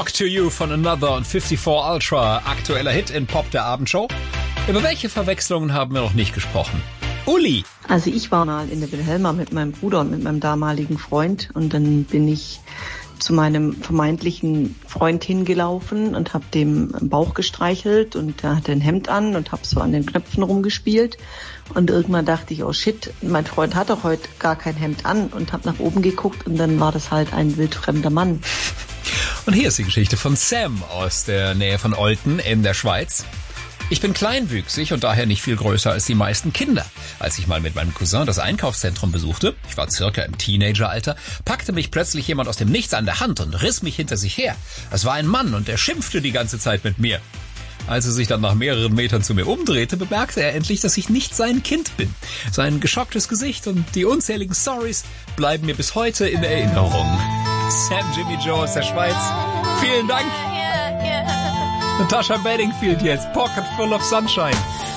Talk to You von Another und 54 Ultra, aktueller Hit in Pop der Abendshow. Über welche Verwechslungen haben wir noch nicht gesprochen? Uli! Also ich war mal in der Wilhelma mit meinem Bruder und mit meinem damaligen Freund und dann bin ich zu meinem vermeintlichen Freund hingelaufen und habe dem Bauch gestreichelt und er hatte ein Hemd an und habe so an den Knöpfen rumgespielt und irgendwann dachte ich, oh shit, mein Freund hat doch heute gar kein Hemd an und habe nach oben geguckt und dann war das halt ein wildfremder Mann. Und hier ist die Geschichte von Sam aus der Nähe von Olten in der Schweiz. Ich bin kleinwüchsig und daher nicht viel größer als die meisten Kinder. Als ich mal mit meinem Cousin das Einkaufszentrum besuchte, ich war circa im Teenageralter, packte mich plötzlich jemand aus dem Nichts an der Hand und riss mich hinter sich her. Es war ein Mann und er schimpfte die ganze Zeit mit mir. Als er sich dann nach mehreren Metern zu mir umdrehte, bemerkte er endlich, dass ich nicht sein Kind bin. Sein geschocktes Gesicht und die unzähligen Stories bleiben mir bis heute in Erinnerung. Sam Jimmy Joe aus der Schweiz, vielen Dank. Natasha Bedingfield jetzt, Pocket Full of Sunshine.